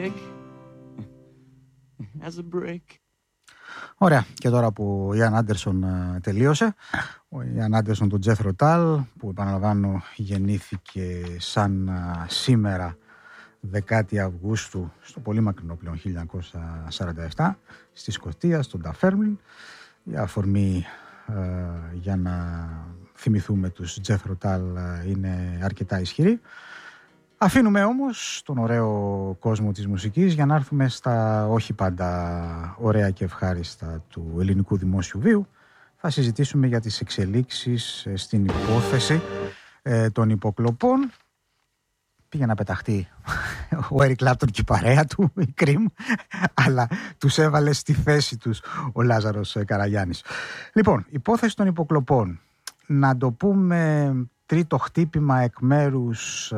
Ωραία, και τώρα που ο Ιαν Άντερσον τελείωσε, ο Ιαν Άντερσον του Τζέφρο Τάλ, που επαναλαμβάνω γεννήθηκε σαν σήμερα 10η Αυγούστου στο πολύ μακρινό πλέον 1947 στη Σκωτία, στον Ταφέρμλιν, η αφορμή για να θυμηθούμε τους Τζέφρο Τάλ είναι αρκετά ισχυρή. Αφήνουμε όμως τον ωραίο κόσμο της μουσικής για να έρθουμε στα όχι πάντα ωραία και ευχάριστα του ελληνικού δημόσιου βίου. Θα συζητήσουμε για τις εξελίξεις στην υπόθεση των υποκλοπών. Πήγε να πεταχτεί ο Έρικ Κλάπτον και η παρέα του, η Κρίμ, αλλά τους έβαλε στη θέση τους ο Λάζαρος Καραγιάννης. Λοιπόν, υπόθεση των υποκλοπών. Να το πούμε τρίτο χτύπημα εκ μέρους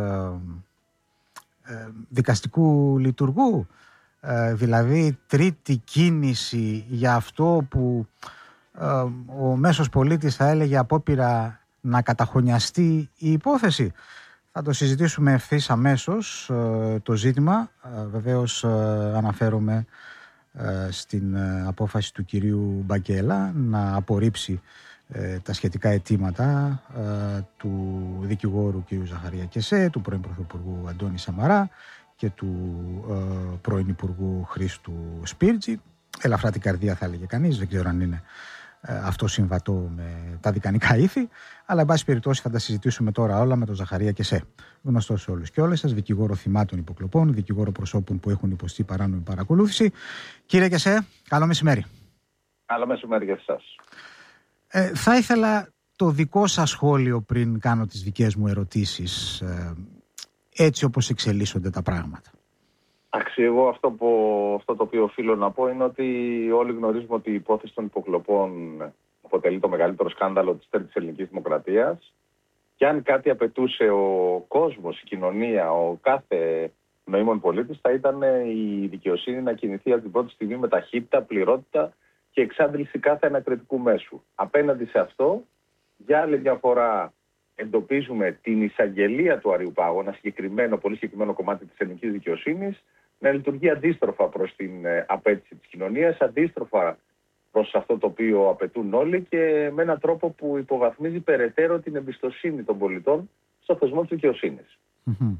δικαστικού λειτουργού, δηλαδή τρίτη κίνηση για αυτό που ο μέσος πολίτης θα έλεγε απόπειρα να καταχωνιαστεί η υπόθεση. Θα το συζητήσουμε ευθύς αμέσως το ζήτημα. Βεβαίως αναφέρομαι στην απόφαση του κυρίου Μπακέλα να απορρίψει τα σχετικά αιτήματα του δικηγόρου κ. Ζαχαρία Κεσέ, του πρώην Πρωθυπουργού Αντώνη Σαμαρά και του πρώην Υπουργού Χρήστου Σπίρτζη. Ελαφρά την καρδία θα έλεγε κανείς, δεν ξέρω αν είναι αυτό συμβατό με τα δικανικά ήθη, αλλά εν πάση περιπτώσει θα τα συζητήσουμε τώρα όλα με τον Ζαχαρία Κεσέ, γνωστό σε όλους και όλες σας, δικηγόρο θυμάτων υποκλοπών, δικηγόρο προσώπων που έχουν υποστεί παράνομη παρακολούθηση. Κύριε Κεσέ, καλό μεσημέρι. Καλό μεσημέρι για εσάς. Θα ήθελα το δικό σας σχόλιο πριν κάνω τις δικές μου ερωτήσεις, έτσι όπως εξελίσσονται τα πράγματα. Εγώ αυτό το οποίο οφείλω να πω είναι ότι όλοι γνωρίζουμε ότι η υπόθεση των υποκλοπών αποτελεί το μεγαλύτερο σκάνδαλο της τρίτης ελληνικής δημοκρατίας, και αν κάτι απαιτούσε ο κόσμος, η κοινωνία, ο κάθε νοήμων πολίτης, θα ήταν η δικαιοσύνη να κινηθεί από την πρώτη στιγμή με ταχύτητα, πληρότητα και εξάντληση κάθε ανακριτικού μέσου. Απέναντι σε αυτό, για άλλη μια φορά εντοπίζουμε την εισαγγελία του Αριουπάγου, ένα πολύ συγκεκριμένο κομμάτι της ελληνικής δικαιοσύνης, να λειτουργεί αντίστροφα προς την απέτηση της κοινωνίας, αντίστροφα προς αυτό το οποίο απαιτούν όλοι και με έναν τρόπο που υποβαθμίζει περαιτέρω την εμπιστοσύνη των πολιτών στο θεσμό της δικαιοσύνης. Mm-hmm.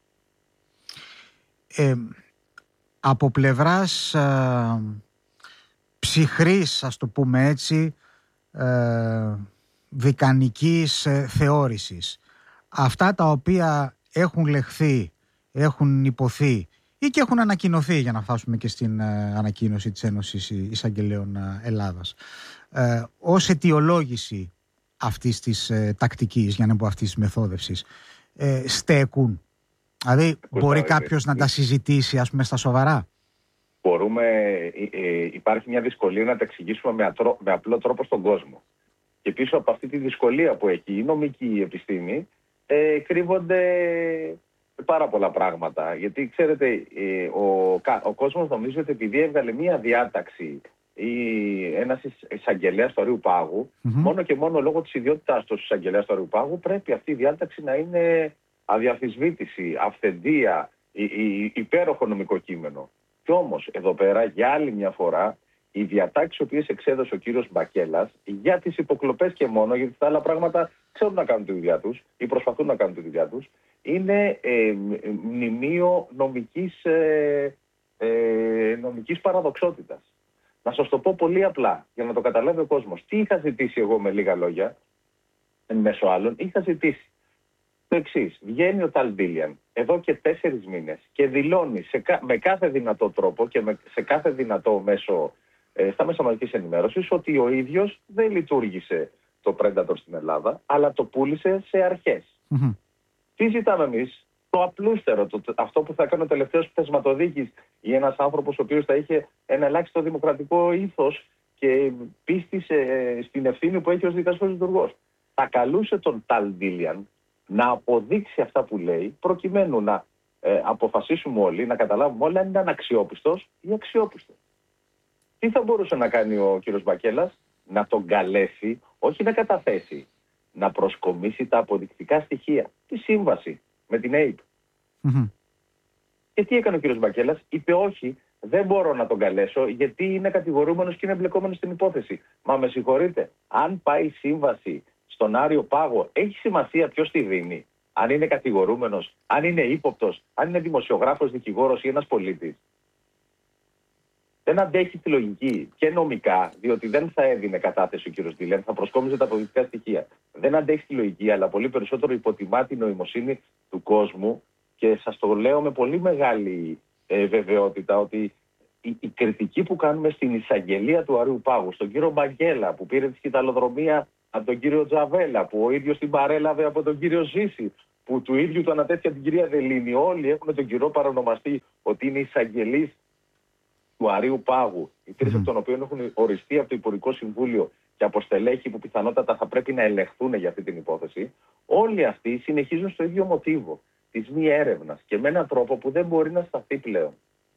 Από πλευράς ψυχρής, ας το πούμε έτσι, δικανικής θεώρησης, αυτά τα οποία έχουν λεχθεί, έχουν υποθεί ή και έχουν ανακοινωθεί, για να φτάσουμε και στην ανακοίνωση της Ένωσης Εισαγγελέων Ελλάδας, ως αιτιολόγηση αυτής της τακτικής, για να πω αυτής της μεθόδευσης, στέκουν? Δηλαδή μπορεί κάποιος να τα συζητήσει, ας πούμε, στα σοβαρά? Υπάρχει μια δυσκολία να τα εξηγήσουμε με απλό τρόπο στον κόσμο. Και πίσω από αυτή τη δυσκολία που έχει η νομική επιστήμη κρύβονται πάρα πολλά πράγματα. Γιατί ξέρετε, ο κόσμος νομίζει ότι επειδή έβγαλε μία διάταξη ένας εισαγγελέας του Αριουπάγου, μόνο και μόνο λόγω της ιδιότητάς του εισαγγελέας του Αριουπάγου, πρέπει αυτή η διάταξη να είναι αδιαφυσβήτηση, αυθεντία, υπέροχο νομικό κείμενο. Κι όμως εδώ πέρα για άλλη μια φορά οι διατάξεις οι οποίες εξέδωσε ο κύριος Μπακέλας για τις υποκλοπές και μόνο, γιατί τα άλλα πράγματα ξέρουν να κάνουν τη δουλειά τους ή προσπαθούν να κάνουν τη δουλειά τους, είναι μνημείο νομικής παραδοξότητας. Να σας το πω πολύ απλά, για να το καταλάβει ο κόσμος. Τι είχα ζητήσει εγώ με λίγα λόγια, εν μέσω άλλων? Είχα ζητήσει το εξής. Βγαίνει ο Ταλ Ντίλιαν εδώ και 4 μήνες και δηλώνει με κάθε δυνατό τρόπο και σε κάθε δυνατό μέσο στα μέσα μαζικής ενημέρωσης ότι ο ίδιος δεν λειτουργήσε το Predator στην Ελλάδα, αλλά το πούλησε σε αρχές. Mm-hmm. Τι ζητάμε εμείς? Το απλούστερο, αυτό που θα κάνει ο τελευταίος θεσματοδίκης ή ένας άνθρωπος ο οποίος θα είχε ένα ελάχιστο δημοκρατικό ήθος και πίστη στην ευθύνη που έχει ως δικαστικός λειτουργός. Θα καλούσε τον Ταλ Ντίλιαν να αποδείξει αυτά που λέει, προκειμένου να αποφασίσουμε όλοι, να καταλάβουμε όλοι αν είναι αναξιόπιστος ή αξιόπιστος. Τι θα μπορούσε να κάνει ο κύριος Μπακέλας? Να τον καλέσει, όχι να καταθέσει, να προσκομίσει τα αποδεικτικά στοιχεία, τη σύμβαση με την ΑΕΠ. Mm-hmm. Και τι έκανε ο κύριος Μπακέλας? Είπε όχι, δεν μπορώ να τον καλέσω γιατί είναι κατηγορούμενος και είναι εμπλεκόμενος στην υπόθεση. Μα με συγχωρείτε, αν πάει σύμβαση στον Άριο Πάγο, έχει σημασία ποιος τη δίνει? Αν είναι κατηγορούμενος, αν είναι ύποπτος, αν είναι δημοσιογράφος, δικηγόρος ή ένας πολίτης? Δεν αντέχει τη λογική και νομικά, διότι δεν θα έδινε κατάθεση ο κύριος Ντιλέμ, θα προσκόμιζε τα αποδεικτικά στοιχεία. Δεν αντέχει τη λογική, αλλά πολύ περισσότερο υποτιμά την νοημοσύνη του κόσμου και σας το λέω με πολύ μεγάλη βεβαιότητα ότι η κριτική που κάνουμε στην εισαγγελία του Αρείου Πάγου, στον κύριο Μπαγκέλα που πήρε τη σκηταλοδρομία από τον κύριο Τζαβέλα, που ο ίδιος την παρέλαβε από τον κύριο Ζήση, που του ίδιου το ανατέθηκε την κυρία Δελίνη, όλοι έχουν τον κύριο παρονομαστή ότι είναι εισαγγελείς του Αρείου Πάγου, οι τρεις από των οποίων έχουν οριστεί από το Υπουργικό Συμβούλιο και από στελέχη που πιθανότατα θα πρέπει να ελεγχθούν για αυτή την υπόθεση, όλοι αυτοί συνεχίζουν στο ίδιο μοτίβο της μη έρευνας και με έναν τρόπο που δεν μπορεί να σταθεί πλέον.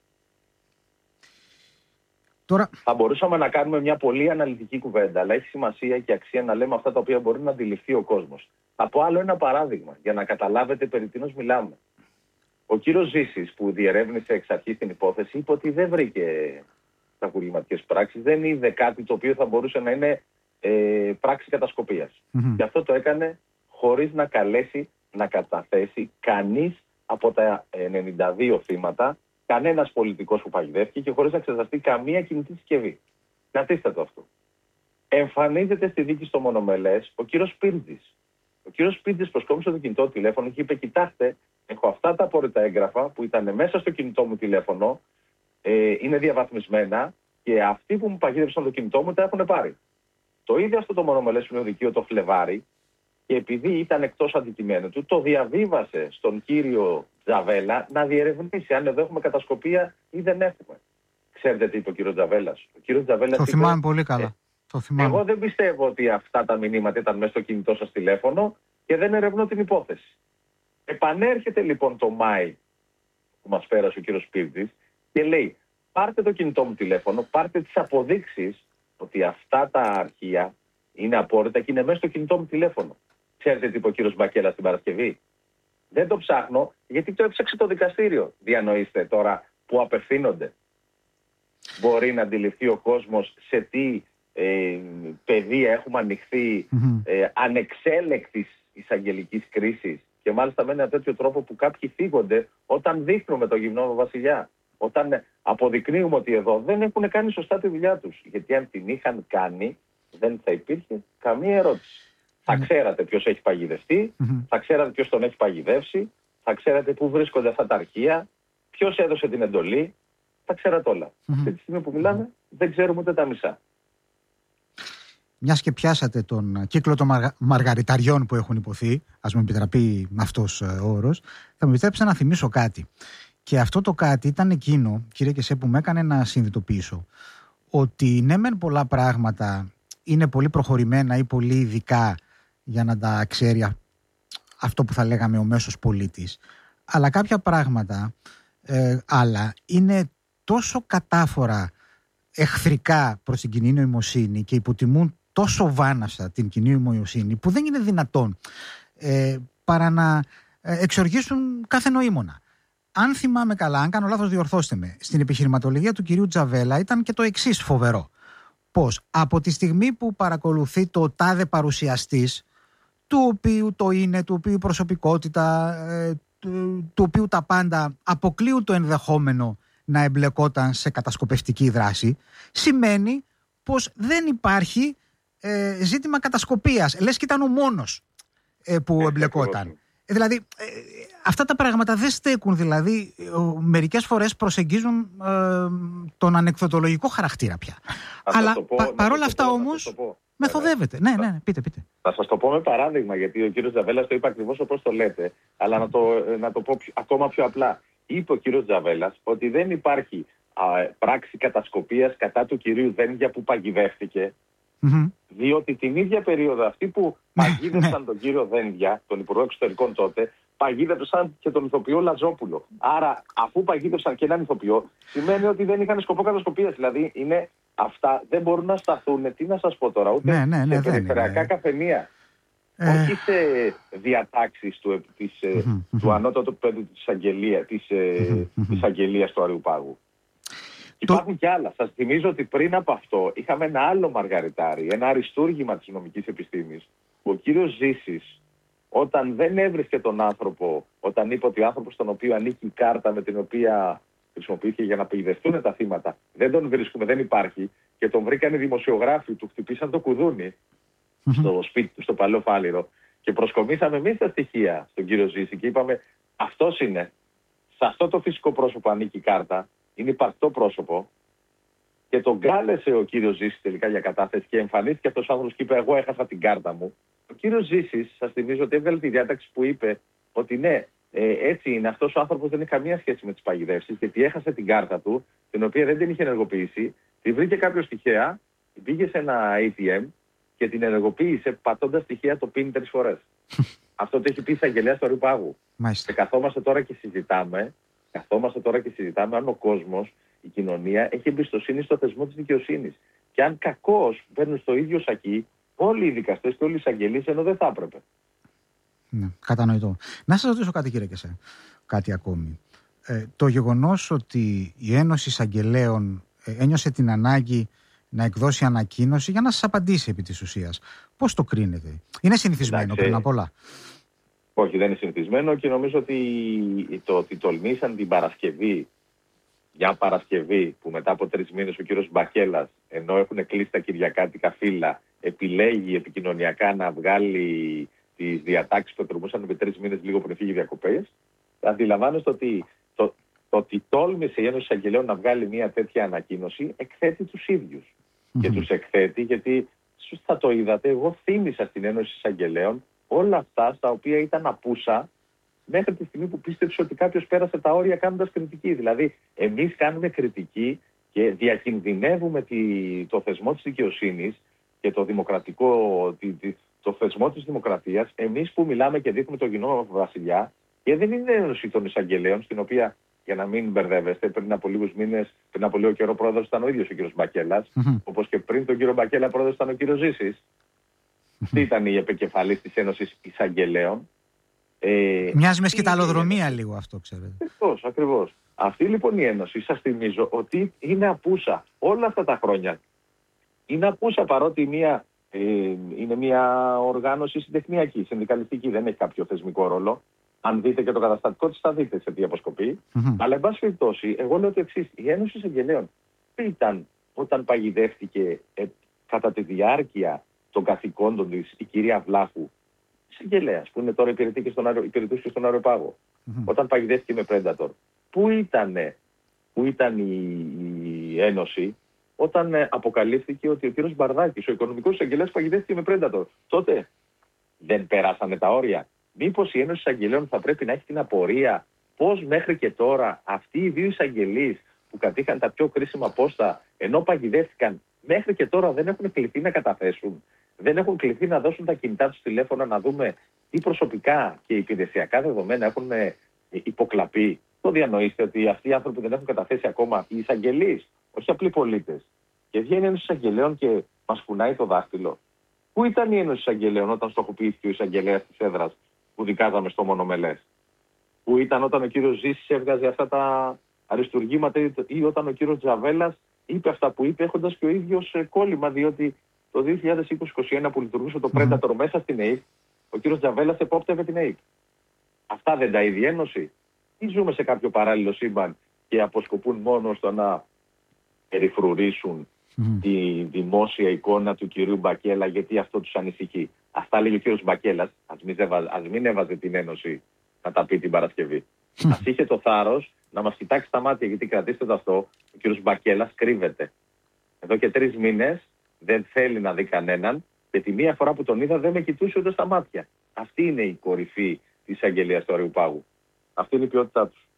Τώρα... Θα μπορούσαμε να κάνουμε μια πολύ αναλυτική κουβέντα, αλλά έχει σημασία και αξία να λέμε αυτά τα οποία μπορεί να αντιληφθεί ο κόσμος. Θα πω άλλο ένα παράδειγμα για να καταλάβετε περί τίνος μιλάμε. Ο κύριος Ζήσης που διερεύνησε εξ αρχής την υπόθεση είπε ότι δεν βρήκε κακουργηματικές πράξεις, δεν είδε κάτι το οποίο θα μπορούσε να είναι πράξη κατασκοπίας. Και αυτό το έκανε χωρίς να καλέσει να καταθέσει κανείς από τα 92 θύματα, κανένας πολιτικός που παγιδεύτηκε και χωρίς να εξεταστεί καμία κινητή συσκευή. Κρατήστε το αυτό. Εμφανίζεται στη δίκη στο Μονομελές ο κύριος Σπίρτζης. Ο κύριος Σπίρτζης προσκόμισε το κινητό τηλέφωνο και είπε: κοιτάξτε, έχω αυτά τα απόρριτα έγγραφα που ήταν μέσα στο κινητό μου τηλέφωνο, είναι διαβαθμισμένα και αυτοί που μου παγίδευσαν το κινητό μου τα έχουν πάρει. Το ίδιο αυτό το Μονομελές Ποινιοδικείο το Φλεβάρι, και επειδή ήταν εκτός αντικειμένου του, το διαβίβασε στον κύριο Τζαβέλα να διερευνήσει αν εδώ έχουμε κατασκοπία ή δεν έχουμε. Ξέρετε τι είπε ο κύριος Τζαβέλας? Ο κύριος Τζαβέλας το θυμάμαι πολύ καλά. Εγώ δεν πιστεύω ότι αυτά τα μηνύματα ήταν μέσα στο κινητό σας τηλέφωνο και δεν ερευνώ την υπόθεση. Επανέρχεται λοιπόν το Μάη που μας πέρασε ο κύριος Σπίρτζης και λέει: πάρτε το κινητό μου τηλέφωνο, πάρτε τις αποδείξεις ότι αυτά τα αρχεία είναι απόρριτα και είναι μέσα στο κινητό μου τηλέφωνο. Ξέρετε τι είπε ο κύριος Μπακέλα την Παρασκευή? Δεν το ψάχνω γιατί το έψαξε το δικαστήριο. Διανοείστε τώρα που απευθύνονται. Μπορεί να αντιληφθεί ο κόσμος σε τι πεδία έχουμε ανοιχθεί ανεξέλεκτης εισαγγελικής κρίσης και μάλιστα με ένα τέτοιο τρόπο που κάποιοι θίγονται όταν δείχνουμε το γυμνό βασιλιά. Όταν αποδεικνύουμε ότι εδώ δεν έχουν κάνει σωστά τη δουλειά τους. Γιατί αν την είχαν κάνει δεν θα υπήρχε καμία ερώτηση. Θα ξέρατε ποιος έχει παγιδευτεί, θα ξέρατε ποιος τον έχει παγιδεύσει, θα ξέρατε πού βρίσκονται αυτά τα αρχεία, ποιος έδωσε την εντολή, θα ξέρατε όλα. Σε τη στιγμή που μιλάμε δεν ξέρουμε ούτε τα μισά. Μιας και πιάσατε τον κύκλο των μαργαριταριών που έχουν υποθεί, ας μου επιτραπεί αυτός ο όρος, θα μου επιτρέψετε να θυμίσω κάτι. Και αυτό το κάτι ήταν εκείνο, κύριε Κεσέ, που με έκανε να συνειδητοποιήσω ότι ναι μεν πολλά πράγματα είναι πολύ προχωρημένα ή πολύ ειδικά για να τα ξέρει αυτό που θα λέγαμε ο μέσος πολίτης, αλλά κάποια πράγματα άλλα είναι τόσο κατάφορα εχθρικά προς την κοινή νοημοσύνη και υποτιμούν τόσο βάναυσα την κοινή νοημοσύνη που δεν είναι δυνατόν παρά να εξοργήσουν κάθε νοήμονα. Αν θυμάμαι καλά, αν κάνω λάθος διορθώστε με, στην επιχειρηματολογία του κυρίου Τζαβέλα ήταν και το εξής φοβερό. Πως από τη στιγμή που παρακολουθεί το τάδε παρουσιαστής, του οποίου το είναι, του οποίου προσωπικότητα, του οποίου τα πάντα αποκλείουν το ενδεχόμενο να εμπλεκόταν σε κατασκοπευτική δράση, σημαίνει πως δεν υπάρχει ζήτημα κατασκοπίας. Λες και ήταν ο μόνος που εμπλεκόταν. Δηλαδή, αυτά τα πράγματα δεν στέκουν, δηλαδή μερικές φορές προσεγγίζουν τον ανεκδοτολογικό χαρακτήρα πια. Αλλά παρόλα αυτά όμως μεθοδεύεται. Ναι, πείτε. Θα σας το πω με παράδειγμα, γιατί ο κύριος Τζαβέλας το είπε ακριβώς όπως το λέτε, αλλά να το πω ακόμα πιο απλά. Είπε ο κύριος Τζαβέλας ότι δεν υπάρχει πράξη κατασκοπίας κατά του κυρίου Δένδια που παγιδεύτηκε, διότι την ίδια περίοδο αυτοί που παγίδευσαν τον κύριο Δένδια, τον Υπουργό Εξωτερικών τότε, παγίδευσαν και τον ηθοποιό Λαζόπουλο. Άρα, αφού παγίδευσαν και έναν ηθοποιό, σημαίνει ότι δεν είχαν σκοπό κατασκοπίας. Δηλαδή, αυτά δεν μπορούν να σταθούν. Τι να σας πω τώρα, ούτε σε περιφερειακά καφενεία. όχι σε διατάξεις του ανώτατου επίπεδου της αγγελίας του Αριουπάγου. Υπάρχουν κι άλλα. Σας θυμίζω ότι πριν από αυτό είχαμε ένα άλλο μαργαριτάρι, ένα αριστούργημα της νομικής επιστήμης, που ο κύριος Ζήσης, όταν δεν έβρισκε τον άνθρωπο, όταν είπε ότι ο άνθρωπος στον οποίο ανήκει η κάρτα με την οποία χρησιμοποιήθηκε για να πηδευτούν τα θύματα, δεν τον βρίσκουμε, δεν υπάρχει, και τον βρήκαν οι δημοσιογράφοι, του χτυπήσαν το κουδούνι στο σπίτι του, στο Παλαιό Φάληρο, και προσκομίσαμε εμείς τα στοιχεία στον κύριο Ζήση και είπαμε, αυτός είναι, σε αυτό το φυσικό πρόσωπο ανήκει η κάρτα, είναι υπαρκτό πρόσωπο, και τον κάλεσε ο κύριος Ζήσης τελικά για κατάθεση και εμφανίστηκε αυτός ο άνθρωπος και είπε, εγώ έχασα την κάρτα μου. Ο κύριος Ζήσης, σας θυμίζω ότι έβγαλε τη διάταξη που είπε ότι ναι, έτσι είναι, αυτός ο άνθρωπος δεν έχει καμία σχέση με τις παγιδεύσεις, γιατί έχασε την κάρτα του, την οποία δεν την είχε ενεργοποιήσει, τη βρήκε κάποιος τυχαία, πήγε σε ένα ATM και την ενεργοποίησε πατώντας τυχαία το PIN 3 φορές. Αυτό το έχει πει η εισαγγελέα του Αριουπάγου. Και καθόμαστε τώρα και συζητάμε αν ο κόσμος, η κοινωνία, έχει εμπιστοσύνη στο θεσμό της δικαιοσύνης. Και αν κακώς μπαίνουν στο ίδιο σακί όλοι οι δικαστές και όλοι οι εισαγγελείς, ενώ δεν θα έπρεπε. Ναι, κατανοητό. Να σας ρωτήσω κάτι, κύριε Κεσέ, κάτι ακόμη. Το γεγονός ότι η Ένωση Εισαγγελέων ένιωσε την ανάγκη να εκδώσει ανακοίνωση για να σας απαντήσει επί της ουσίας, πώς το κρίνετε? Είναι συνηθισμένο πριν απ' όλα? Όχι, δεν είναι συνηθισμένο, και νομίζω ότι τολμήσαν την Παρασκευή, μια Παρασκευή που μετά από 3 μήνες ο κύριος Μπακέλας, ενώ έχουν κλείσει τα κυριακάτικα φύλλα, επιλέγει επικοινωνιακά να βγάλει τις διατάξεις που οτριμούσαν επί 3 μήνες λίγο πριν φύγει διακοπές. Αντιλαμβάνεστε ότι το ότι τόλμησε η Ένωση Εισαγγελέων να βγάλει μια τέτοια ανακοίνωση εκθέτει τους ίδιους. Και τους εκθέτει γιατί, θα το είδατε, εγώ θύμισα στην Ένωση Εισαγγελέων όλα αυτά στα οποία ήταν απούσα μέχρι τη στιγμή που πίστεψε ότι κάποιος πέρασε τα όρια κάνοντας κριτική. Δηλαδή, εμείς κάνουμε κριτική και διακινδυνεύουμε το θεσμό της δικαιοσύνης και το θεσμό της δημοκρατίας, εμείς που μιλάμε και δείχνουμε τον κοινό βασιλιά, και δεν είναι Ένωση των Εισαγγελέων, στην οποία, για να μην μπερδεύεστε, πριν από λίγους μήνες, πριν από λίγο καιρό, πρόεδρος ήταν ο ίδιος ο κύριος Μπακέλας, όπως και πριν τον κύριο Μπακέλα πρόεδρος ήταν ο κύριος Ζήσης. Τι ήταν η επικεφαλής της Ένωσης Εισαγγελέων? Μοιάζει με σκηταλοδρομία λίγο αυτό, ξέρετε. Ακριβώς. Αυτή λοιπόν η Ένωση, σας θυμίζω ότι είναι απούσα όλα αυτά τα χρόνια. Είναι απούσα, παρότι είναι μια οργάνωση συντεχνιακή, συνδικαλιστική, δεν έχει κάποιο θεσμικό ρόλο. Αν δείτε και το καταστατικό της, θα δείτε σε τι αποσκοπεί. Αλλά, εν πάση περιπτώσει, εγώ λέω το εξής: η Ένωση Εισαγγελέων ήταν όταν παγιδεύτηκε κατά τη διάρκεια των καθηκόντων της η κυρία Βλάχου, εισαγγελέας, που είναι τώρα υπηρετούσε στον Αριοπάγο, όταν παγιδεύτηκε με Predator. Πού ήταν η Ένωση όταν αποκαλύφθηκε ότι ο κύριος Μπαρδάκης, ο οικονομικός εισαγγελέας, παγιδεύτηκε με Predator? Τότε δεν περάσανε τα όρια? Μήπως η Ένωση Εισαγγελέων θα πρέπει να έχει την απορία πώς μέχρι και τώρα αυτοί οι 2 εισαγγελείς που κατήχαν τα πιο κρίσιμα πόστα, ενώ παγιδεύτηκαν, μέχρι και τώρα δεν έχουν κληθεί να καταθέσουν, δεν έχουν κληθεί να δώσουν τα κινητά τους τηλέφωνα να δούμε τι προσωπικά και υπηρεσιακά δεδομένα έχουν υποκλαπεί? Το διανοείστε ότι αυτοί οι άνθρωποι δεν έχουν καταθέσει ακόμα, οι εισαγγελείς, όχι απλοί πολίτες? Και βγαίνει η Ένωση Εισαγγελέων και μας κουνάει το δάχτυλο. Πού ήταν η Ένωση Εισαγγελέων όταν στοχοποιήθηκε ο εισαγγελέας της έδρας που δικάζαμε στο Μονομελές? Πού ήταν όταν ο κύριος Ζήσης έβγαζε αυτά τα αριστουργήματα, ή όταν ο κύριος Τζαβέλας είπε αυτά που είπε, έχοντας και ο ίδιος κόλλημα, διότι το 2020-2021 που λειτουργούσε το Predator μέσα στην ΑΕΠ, ο κύριος Τζαβέλας επόπτευε την ΑΕΠ. Αυτά δεν τα ίδια η Ένωση? Ή ζούμε σε κάποιο παράλληλο σύμπαν και αποσκοπούν μόνο στο να περιφρουρήσουν τη δημόσια εικόνα του κυρίου Μπακέλα, γιατί αυτό τους ανησυχεί? Αυτά λέγει ο κύριος Μπακέλας. Ας μην έβαζε την Ένωση να τα πει την Παρασκευή. Ας είχε το θάρρος να μας κοιτάξει στα μάτια, γιατί, κρατήστε το αυτό, ο κύριος Μπακέλας κρύβεται. Εδώ και 3 μήνες δεν θέλει να δει κανέναν, και τη μία φορά που τον είδα δεν με κοιτούσε ούτε στα μάτια. Αυτή είναι η κορυφή της εισαγγελίας του Αριουπάγου. Αυτή είναι η ποιότητά τους.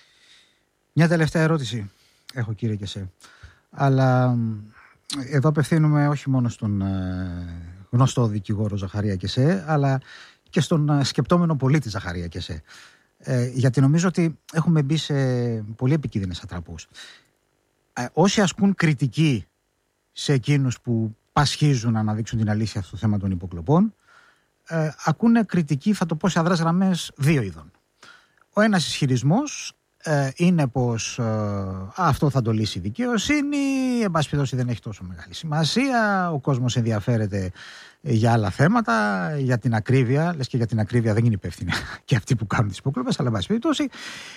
Μια τελευταία ερώτηση έχω, κύριε Κεσέ. Αλλά εδώ απευθύνουμε όχι μόνο στον γνωστό δικηγόρο Ζαχαρία Κεσέ, αλλά και στον σκεπτόμενο πολίτη Ζαχαρία Κεσέ. Γιατί νομίζω ότι έχουμε μπει σε πολύ επικίνδυνες ατραπούς. Όσοι ασκούν κριτική σε εκείνους που πασχίζουν να αναδείξουν την αλήθεια στο θέμα των υποκλοπών, ακούνε κριτική, θα το πω σε αδρές γραμμές, δύο είδων. Ο ένας ισχυρισμός είναι πως αυτό θα το λύσει η δικαιοσύνη, εν πάση περιπτώσει δεν έχει τόσο μεγάλη σημασία, ο κόσμος ενδιαφέρεται για άλλα θέματα, για την ακρίβεια, λες και για την ακρίβεια δεν είναι υπεύθυνοι και αυτοί που κάνουν τις υποκλοπές, αλλά εν πάση περιπτώσει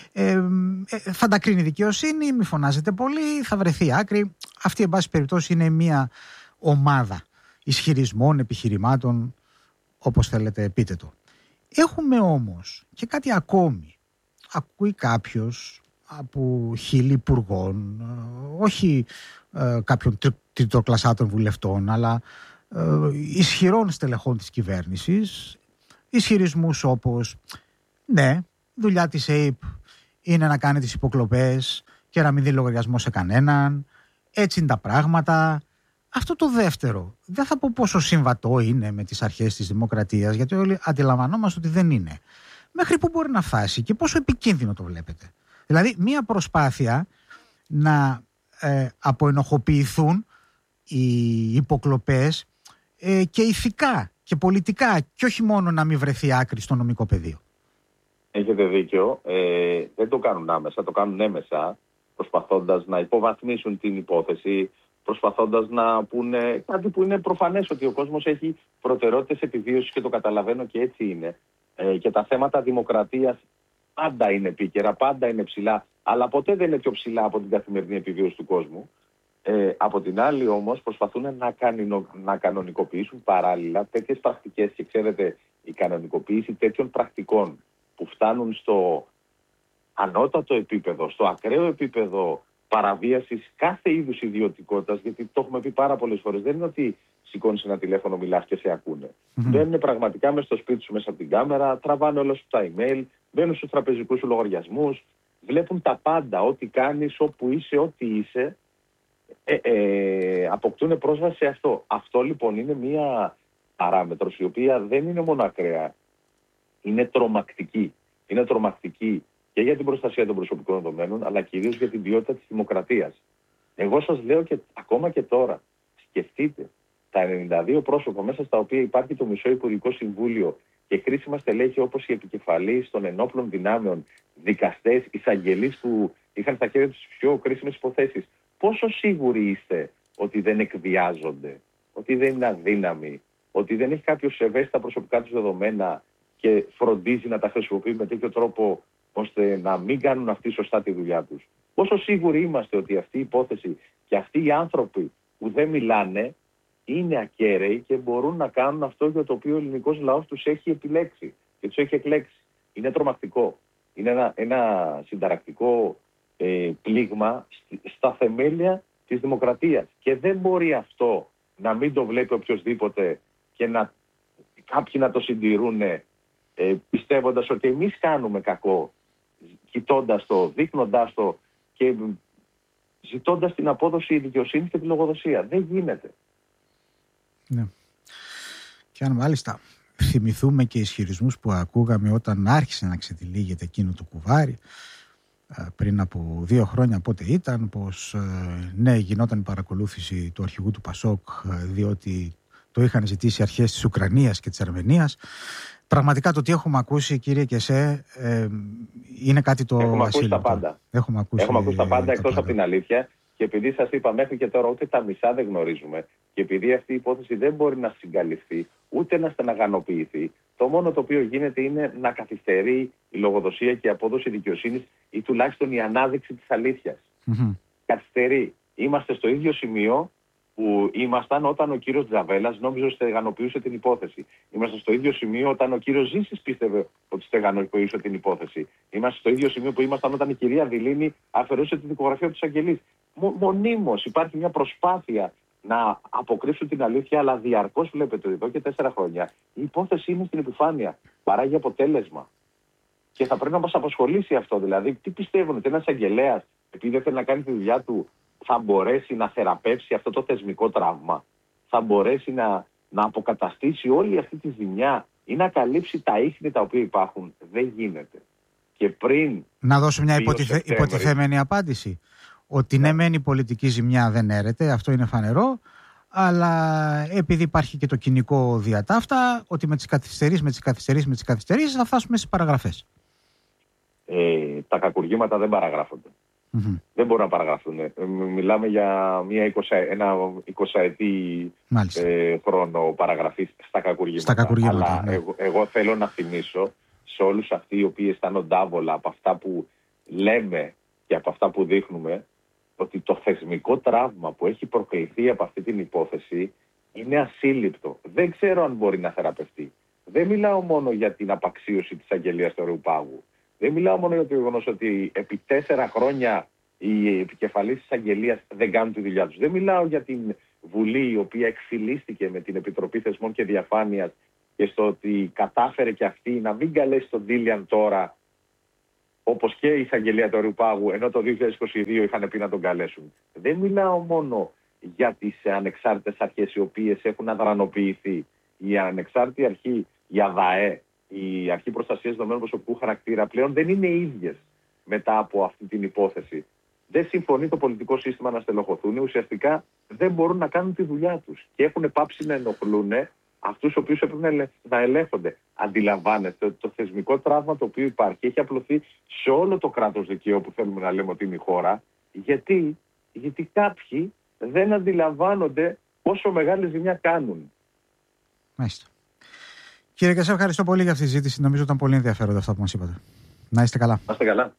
θα τα κρίνει η δικαιοσύνη, μη φωνάζετε πολύ, θα βρεθεί άκρη. Αυτή εν πάση περιπτώσει είναι μια ομάδα ισχυρισμών, επιχειρημάτων, όπως θέλετε πείτε το. Έχουμε όμως και κάτι ακόμη. Ακούει κάποιος από χίλιοι υπουργών, όχι κάποιων τριτοκλασσάτων βουλευτών, αλλά ισχυρών στελεχών της κυβέρνησης, ισχυρισμούς όπως ναι, δουλειά της ΑΕΠ είναι να κάνει τις υποκλοπές και να μην δει λογαριασμό σε κανέναν, έτσι είναι τα πράγματα. Αυτό το δεύτερο δεν θα πω πόσο συμβατό είναι με τις αρχές της δημοκρατίας, γιατί όλοι αντιλαμβανόμαστε ότι δεν είναι. Μέχρι πού μπορεί να φτάσει και πόσο επικίνδυνο το βλέπετε? Δηλαδή μία προσπάθεια να αποενοχοποιηθούν οι υποκλοπές και ηθικά και πολιτικά, και όχι μόνο να μην βρεθεί άκρη στο νομικό πεδίο. Έχετε δίκιο. Δεν το κάνουν άμεσα, το κάνουν έμεσα, προσπαθώντας να υποβαθμίσουν την υπόθεση, προσπαθώντας να πούνε κάτι που είναι προφανές, ότι ο κόσμος έχει προτεραιότητες επιβίωσης και το καταλαβαίνω και έτσι είναι. Και τα θέματα δημοκρατίας πάντα είναι επίκαιρα, πάντα είναι ψηλά, αλλά ποτέ δεν είναι πιο ψηλά από την καθημερινή επιβίωση του κόσμου. Από την άλλη όμως προσπαθούν να κανονικοποιήσουν παράλληλα τέτοιες πρακτικές, και ξέρετε, η κανονικοποίηση τέτοιων πρακτικών που φτάνουν στο ανώτατο επίπεδο, στο ακραίο επίπεδο παραβίασης κάθε είδους ιδιωτικότητας, γιατί το έχουμε πει πάρα πολλές φορές, δεν είναι ότι σηκώνεις ένα τηλέφωνο, μιλάς και σε ακούνε. Μπαίνουν πραγματικά μέσα στο σπίτι σου, μέσα από την κάμερα, τραβάνε όλα σου τα email, μπαίνουν στους τραπεζικούς σου λογαριασμούς, βλέπουν τα πάντα, ό,τι κάνεις, όπου είσαι, ό,τι είσαι, αποκτούν πρόσβαση σε αυτό. Αυτό λοιπόν είναι μία παράμετρος η οποία δεν είναι μόνο ακραία, είναι τρομακτική. Είναι τρομακτική και για την προστασία των προσωπικών δεδομένων, αλλά κυρίως για την ποιότητα της δημοκρατίας. Εγώ σας λέω και ακόμα και τώρα, σκεφτείτε τα 92 πρόσωπα μέσα στα οποία υπάρχει το μισό Υπουργικό Συμβούλιο και χρήσιμα στελέχη όπως οι επικεφαλείς των ενόπλων δυνάμεων, δικαστές, εισαγγελείς που είχαν στα χέρια τους πιο κρίσιμες υποθέσεις. Πόσο σίγουροι είστε ότι δεν εκβιάζονται, ότι δεν είναι αδύναμοι, ότι δεν έχει κάποιος ευαίσθητα προσωπικά τους δεδομένα και φροντίζει να τα χρησιμοποιεί με τέτοιο τρόπο ώστε να μην κάνουν αυτοί σωστά τη δουλειά τους? Πόσο σίγουροι είμαστε ότι αυτή η υπόθεση και αυτοί οι άνθρωποι που δεν μιλάνε είναι ακέραιοι και μπορούν να κάνουν αυτό για το οποίο ο ελληνικός λαός τους έχει επιλέξει και τους έχει εκλέξει? Είναι τρομακτικό. Είναι ένα συνταρακτικό πλήγμα στα θεμέλια της δημοκρατίας. Και δεν μπορεί αυτό να μην το βλέπει οποιοσδήποτε και κάποιοι να το συντηρούν πιστεύοντας ότι εμείς κάνουμε κακό, κοιτώντας το, δείχνοντάς το και ζητώντας την απόδοση δικαιοσύνης και τη λογοδοσία. Δεν γίνεται. Ναι. Και αν μάλιστα θυμηθούμε και ισχυρισμούς που ακούγαμε όταν άρχισε να ξετυλίγεται εκείνο το κουβάρι πριν από 2 χρόνια, πότε ήταν, πως ναι, γινόταν η παρακολούθηση του αρχηγού του Πασόκ διότι το είχαν ζητήσει αρχές της Ουκρανίας και της Αρμενίας. Πραγματικά το τι έχουμε ακούσει, κύριε Κεσέ, είναι κάτι το ασύλληπτο. Έχουμε ακούσει τα πάντα εκτός από την αλήθεια. Και επειδή σας είπα μέχρι και τώρα ούτε τα μισά δεν γνωρίζουμε, και επειδή αυτή η υπόθεση δεν μπορεί να συγκαλυφθεί ούτε να στεναγανοποιηθεί, το μόνο το οποίο γίνεται είναι να καθυστερεί η λογοδοσία και η απόδοση δικαιοσύνης ή τουλάχιστον η ανάδειξη της αλήθειας. Καθυστερεί. Είμαστε στο ίδιο σημείο που ήμασταν όταν ο κύριος Τζαβέλας νόμιζε ότι στεγανοποιούσε την υπόθεση. Είμαστε στο ίδιο σημείο όταν ο κύριος Ζήσης πίστευε ότι στεγανοποιούσε την υπόθεση. Είμαστε στο ίδιο σημείο που ήμασταν όταν η κυρία Δηλήνη αφαιρούσε τη δικογραφία του εισαγγελείς. Μονίμως υπάρχει μια προσπάθεια να αποκρύψουν την αλήθεια, αλλά διαρκώς βλέπετε εδώ και 4 χρόνια η υπόθεση είναι στην επιφάνεια. Παράγει αποτέλεσμα. Και θα πρέπει να μας απασχολήσει αυτό. Δηλαδή, τι πιστεύουν, ότι ένας εισαγγελέας, επειδή δεν θέλει να κάνει τη δουλειά του, θα μπορέσει να θεραπεύσει αυτό το θεσμικό τραύμα? Θα μπορέσει να αποκαταστήσει όλη αυτή τη ζημιά ή να καλύψει τα ίχνη τα οποία υπάρχουν? Δεν γίνεται. Και πριν. Να δώσω μια υποτιθέμενη απάντηση. Ότι ναι, μεν η πολιτική ζημιά δεν έρεται, αυτό είναι φανερό, αλλά επειδή υπάρχει και το κοινικό διατάφτα, ότι με τις καθυστερήσεις θα φτάσουμε στις παραγραφές. Τα κακουργήματα δεν παραγράφονται. Δεν μπορούν να παραγραφούν. Μιλάμε για ένα 20ετή χρόνο παραγραφής στα κακουργήματα. Αλλά εγώ θέλω να θυμίσω σε όλους αυτοί οι οποίοι αισθάνονται άβολα από αυτά που λέμε και από αυτά που δείχνουμε, ότι το θεσμικό τραύμα που έχει προκληθεί από αυτή την υπόθεση είναι ασύλληπτο. Δεν ξέρω αν μπορεί να θεραπευτεί. Δεν μιλάω μόνο για την απαξίωση της αγγελίας του Αερουπάγου. Δεν μιλάω μόνο για το γεγονός ότι επί 4 χρόνια οι επικεφαλής της αγγελίας δεν κάνουν τη δουλειά τους. Δεν μιλάω για την Βουλή, η οποία εξυλίστηκε με την Επιτροπή Θεσμών και Διαφάνειας και στο ότι κατάφερε και αυτή να μην καλέσει τον Ντίλιαν τώρα, όπως και η εισαγγελία του Αερουπάγου, ενώ το 2022 είχαν πει να τον καλέσουν. Δεν μιλάω μόνο για τις ανεξάρτητες αρχές οι οποίες έχουν αδρανοποιηθεί. Η ανεξάρτητη αρχή, η ΑΔΑΕ, η Αρχή Προστασίας Δεδομένων Προσωπικού Χαρακτήρα, πλέον δεν είναι ίδιες μετά από αυτή την υπόθεση. Δεν συμφωνεί το πολιτικό σύστημα να στελεχωθούν, ουσιαστικά δεν μπορούν να κάνουν τη δουλειά τους και έχουν πάψει να ενοχλούν αυτούς οι οποίους έπρεπε να ελέγχονται. Αντιλαμβάνεστε ότι το θεσμικό τραύμα το οποίο υπάρχει έχει απλωθεί σε όλο το κράτος δικαίου που θέλουμε να λέμε ότι είναι η χώρα. Γιατί κάποιοι δεν αντιλαμβάνονται πόσο μεγάλη ζημιά κάνουν. Μάλιστα. Κύριε Κεσέ, ευχαριστώ πολύ για αυτή τη συζήτηση. Νομίζω ήταν πολύ ενδιαφέροντα αυτά που μας είπατε. Να είστε καλά. Να είστε καλά.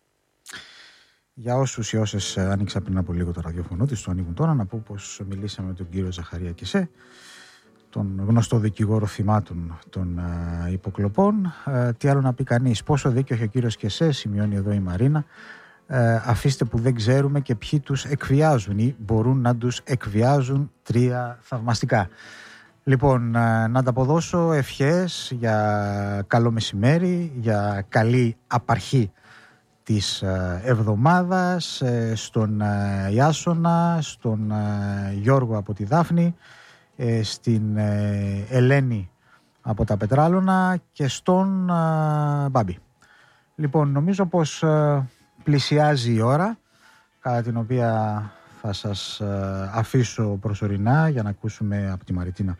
Για όσους ή όσες άνοιξα πριν από λίγο το ραδιοφωνό της, το ανοίγουν τώρα, να πω πως μιλήσαμε με τον κύριο Ζαχαρία Κεσέ, τον γνωστό δικηγόρο θυμάτων των υποκλοπών. Τι άλλο να πει κανείς, πόσο δίκιο έχει ο κύριος Κεσέ, σημειώνει εδώ η Μαρίνα. Αφήστε που δεν ξέρουμε και ποιοι τους εκβιάζουν ή μπορούν να τους εκβιάζουν. 3 θαυμαστικά. Λοιπόν, να ανταποδώσω ευχές για καλό μεσημέρι, για καλή απαρχή της εβδομάδας στον Ιάσονα, στον Γιώργο από τη Δάφνη, στην Ελένη από τα Πετράλωνα και στον Μπάμπη. Λοιπόν, νομίζω πως πλησιάζει η ώρα κατά την οποία θα σας αφήσω προσωρινά για να ακούσουμε από τη Μαριτίνα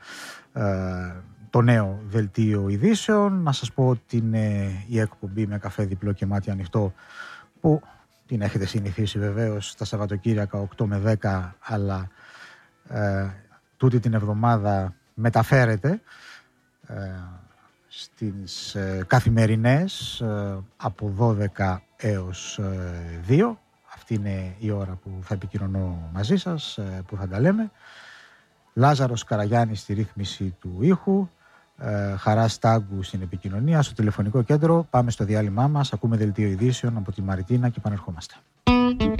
το νέο δελτίο ειδήσεων. Να σας πω ότι είναι η εκπομπή με καφέ διπλό και μάτι ανοιχτό, που την έχετε συνηθίσει βεβαίως τα Σαββατοκύριακα 8 με 10, αλλά τούτη την εβδομάδα μεταφέρεται στις καθημερινές από 12 έως 2. Αυτή είναι η ώρα που θα επικοινωνώ μαζί σας, που θα τα λέμε. Λάζαρος Καραγιάννης στη ρύθμιση του ήχου, Χαράς Τάγκου στην επικοινωνία, στο τηλεφωνικό κέντρο. Πάμε στο διάλειμμά μας, ακούμε δελτίο ειδήσεων από τη Μαριτίνα και επανερχόμαστε.